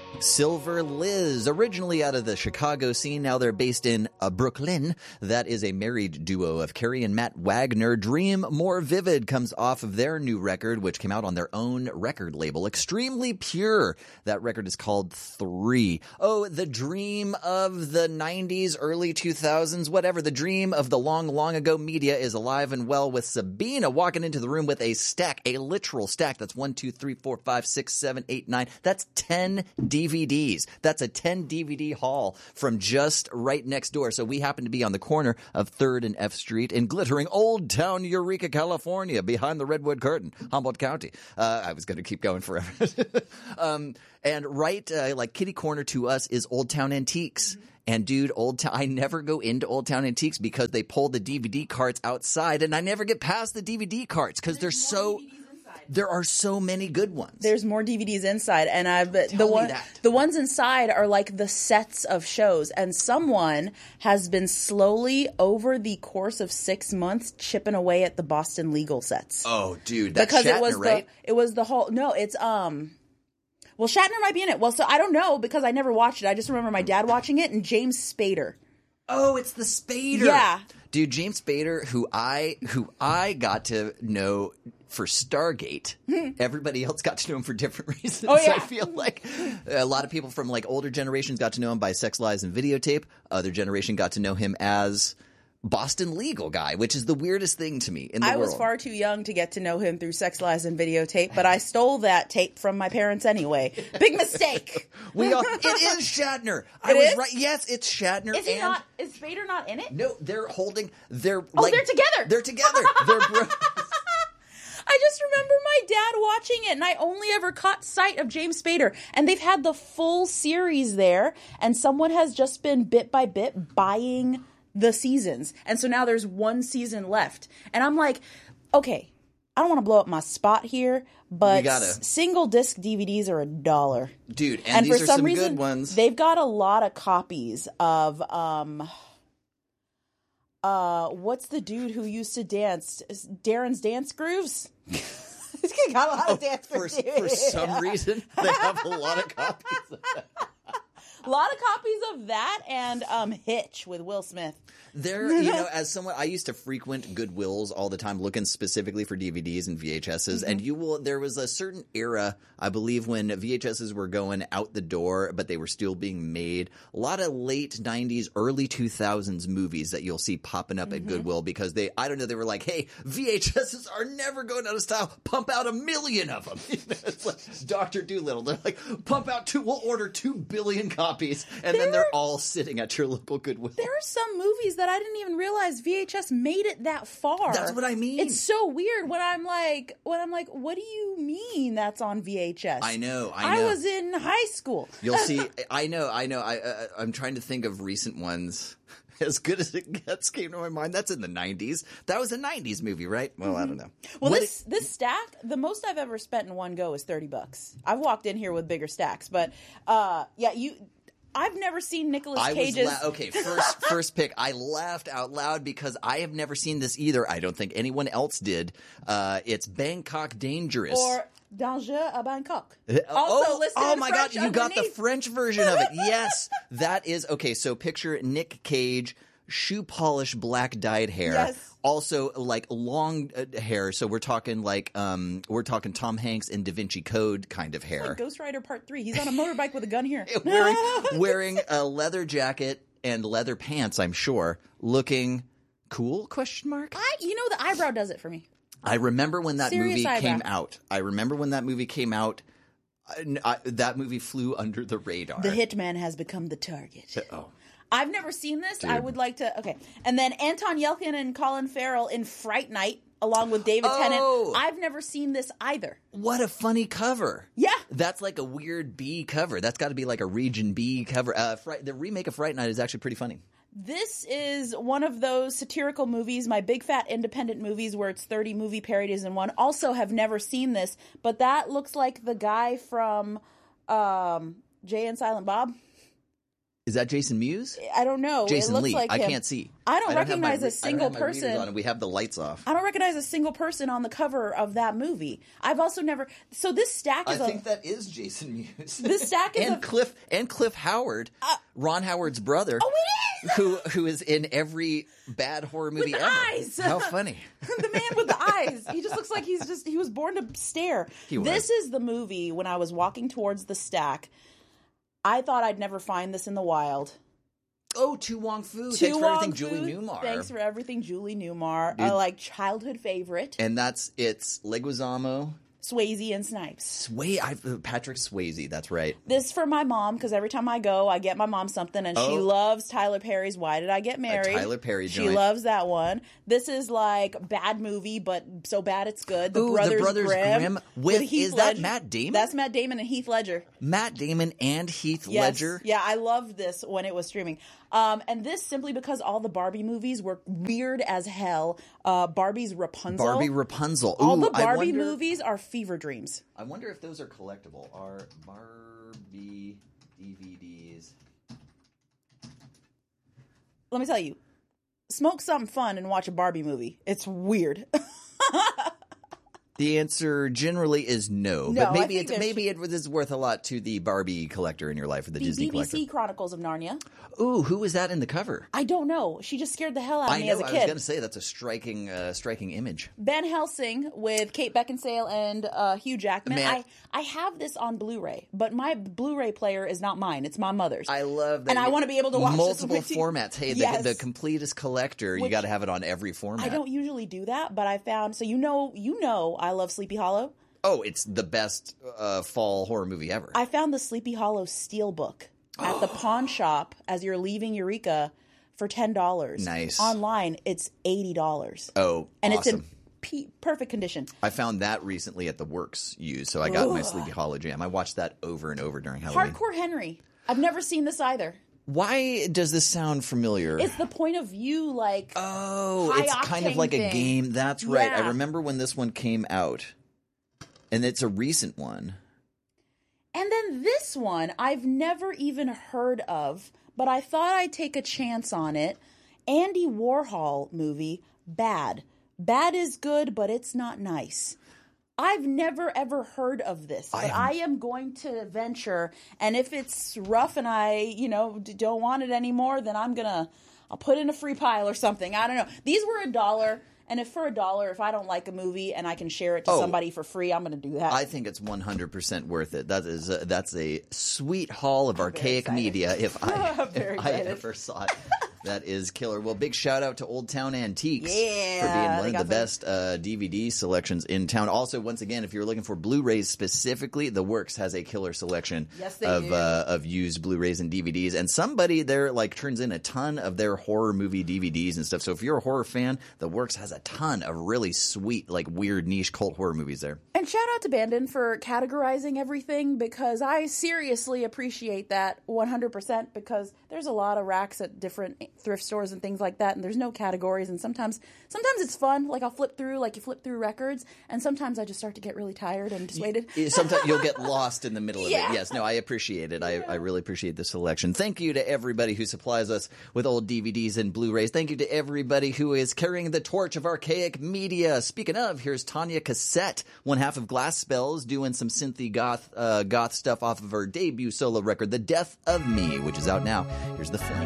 Silver Liz, originally out of the Chicago scene, now they're based in Brooklyn. That is a married duo of Carrie and Matt Wagner. Dream More Vivid comes off of their new record, which came out on their own record label, Extremely Pure. That record is called 3. Oh, the dream of the 90s, early 2000s, whatever. The dream of the long, long ago media is alive and well with Sabina walking into the room with a stack, a literal stack. That's 1, 2, 3, 4, 5, 6, 7, 8, 9. That's 10 DVDs. That's a 10 DVD haul from just right next door. So we happen to be on the corner of 3rd and F Street in glittering Old Town Eureka, California, behind the Redwood Curtain, Humboldt County. I was going to keep going forever. And right, like kitty corner to us is Old Town Antiques. Mm-hmm. And dude, I never go into Old Town Antiques because they pull the DVD carts outside, and I never get past the DVD carts because there are so many good ones. There's more DVDs inside, and the ones inside are like the sets of shows, and someone has been slowly over the course of 6 months chipping away at the Boston Legal sets. Oh, dude, that's because Shatner, right? It was the whole. No, it's Well, Shatner might be in it. Well, so I don't know because I never watched it. I just remember my dad watching it and James Spader. Oh, it's the Spader. Yeah. Dude, James Spader, who I got to know for Stargate. Everybody else got to know him for different reasons. Oh, yeah. I feel like a lot of people from like older generations got to know him by Sex, Lies, and Videotape. Other generation got to know him as Boston Legal guy, which is the weirdest thing to me in the world. I was far too young to get to know him through Sex, Lies, and Videotape, but I stole that tape from my parents anyway. Big mistake. It is Shatner. I was right. Yes, it's Shatner. Is he not? Is Spader not in it? No, they're together. They're together. They're brothers. I just remember my dad watching it, and I only ever caught sight of James Spader. And they've had the full series there, and someone has just been bit by bit buying the seasons. And so now there's one season left. And I'm like, okay, I don't want to blow up my spot here, but single disc DVDs are $1. Dude, and these for are some some reason, good ones. They've got a lot of copies of what's the dude who used to dance? Darren's Dance Grooves? He's got a lot of dance for some reason, they have a lot of copies of that. A lot of copies of that and Hitch with Will Smith. As someone, I used to frequent Goodwills all the time looking specifically for DVDs and VHSs. Mm-hmm. And there was a certain era, I believe, when VHSs were going out the door, but they were still being made. A lot of late 90s, early 2000s movies that you'll see popping up at Goodwill because they were like, hey, VHSs are never going out of style. Pump out 1 million of them. It's like Dr. Dolittle. They're like, we'll order 2 billion copies. And then they're all sitting at your local Goodwill. There are some movies that I didn't even realize VHS made it that far. That's what I mean. It's so weird when I'm like, what do you mean that's on VHS? I know. I was in high school. You'll see. I know. I'm trying to think of recent ones. As good as it gets came to my mind. That's in the 90s. That was a 90s movie, right? Well, I don't know. Well, this stack, the most I've ever spent in one go is $30. I've walked in here with bigger stacks, but I've never seen Nicolas Cage's. First pick. I laughed out loud because I have never seen this either. I don't think anyone else did. It's Bangkok Dangerous. Or Danger à Bangkok. Oh my God, you got the French version of it. Yes, that is okay. So picture Nick Cage, shoe polish, black dyed hair. Yes. Also, like long hair. So we're talking Tom Hanks in Da Vinci Code kind of hair. It's like Ghost Rider Part 3. He's on a motorbike with a gun here, wearing a leather jacket and leather pants. I'm sure, looking cool? Question mark. The eyebrow does it for me. I remember when that Serious movie eyebrow. came out. That movie flew under the radar. The hitman has become the target. Oh. I've never seen this. Dude. I would like to. Okay. And then Anton Yelchin and Colin Farrell in Fright Night, along with David Tennant. I've never seen this either. What a funny cover. Yeah. That's like a weird B cover. That's got to be like a Region B cover. The remake of Fright Night is actually pretty funny. This is one of those satirical movies, my big fat independent movies where it's 30 movie parodies in one. Also have never seen this, but that looks like the guy from Jay and Silent Bob. Is that Jason Mewes? I don't know. Jason it looks Lee. like I him. can't see. I don't have my recognize a single I don't have my readers person. on and we have the lights off. I don't recognize a single person on the cover of that movie. I've also never. So this stack I is think that is Jason Mewes. This stack is and Cliff Howard, Ron Howard's brother. Oh, it is! who is in every bad horror movie With the ever. eyes. How funny. The man with the eyes. He just looks like he was born to stare. This is the movie when I was walking towards the stack. I thought I'd never find this in the wild. Oh, Tu Wong Fu. Thanks for everything, Julie Newmar. Thanks for everything, Julie Newmar. A childhood favorite. And it's Leguizamo, Swayze and Snipes. Patrick Swayze, that's right. This for my mom, because every time I go, I get my mom something, and she loves Tyler Perry's Why Did I Get Married? A Tyler Perry She joint. loves that one. This is like bad movie, but so bad it's good. The Brothers Grimm with Heath is that Ledger. Matt Damon? That's Matt Damon and Heath Ledger. Matt Damon and Heath Yes. Ledger. Yeah, I loved this when it was streaming. And this simply because all the Barbie movies were weird as hell. Barbie's Rapunzel. Barbie Rapunzel. Ooh, All the Barbie movies are fever dreams. I wonder if those are collectible. Are Barbie DVDs? Let me tell you, smoke something fun and watch a Barbie movie. It's weird. The answer generally is no, No, but maybe I think it is worth a lot to the Barbie collector in your life, or the Disney BBC collector. Chronicles of Narnia. Ooh, who was that in the cover? I don't know. She just scared the hell out of me as a I kid. was going to say that's a striking image. Van Helsing with Kate Beckinsale and Hugh Jackman. Man. I have this on Blu-ray, but my Blu-ray player is not mine. It's my mother's. I love that. And I want to be able to watch multiple this with formats. Hey, Yes. the completest collector, you got to have it on every format. I don't usually do that, but I found so you know I love Sleepy Hollow. Oh, it's the best fall horror movie ever. I found the Sleepy Hollow Steelbook at the pawn shop as you're leaving Eureka for $10. Nice. Online, it's $80. Oh, and awesome. it's in perfect condition. I found that recently at the Works used, so I got my Sleepy Hollow jam. I watched that over and over during Halloween. Hardcore Henry. I've never seen this either. Why does this sound familiar? It's the point of view, like it's kind of like a game. That's right. Yeah. I remember when this one came out, and it's a recent one. And then this one I've never even heard of, but I thought I'd take a chance on it. Andy Warhol movie, Bad. Bad is good, but it's not nice. I've never ever heard of this, but I am going to venture. And if it's rough and I, don't want it anymore, then I'll put in a free pile or something. I don't know. These were $1. And if for $1, if I don't like a movie and I can share it to somebody for free, I'm going to do that. I think it's 100% worth it. That's a sweet haul of archaic media. If I ever saw it, that is killer. Well, big shout out to Old Town Antiques for being one of the best DVD selections in town. Also, once again, if you're looking for Blu-rays specifically, The Works has a killer selection of used Blu-rays and DVDs. And somebody there turns in a ton of their horror movie DVDs and stuff. So if you're a horror fan, The Works has a ton of really sweet, weird niche cult horror movies there. And shout out to Bandon for categorizing everything, because I seriously appreciate that 100%, because there's a lot of racks at different thrift stores and things like that, and there's no categories, and sometimes it's fun. I'll flip through, you flip through records, and sometimes I just start to get really tired and dissuaded. Sometimes you'll get lost in the middle of Yeah. it. Yes, no, I appreciate it. I really appreciate the selection. Thank you to everybody who supplies us with old DVDs and Blu-rays. Thank you to everybody who is carrying the torch of archaic media. Speaking of, here's Tanya Cassette, one half of Glass Spells, doing some synthy goth stuff off of her debut solo record, The Death of Me, which is out now. Here's The Flame.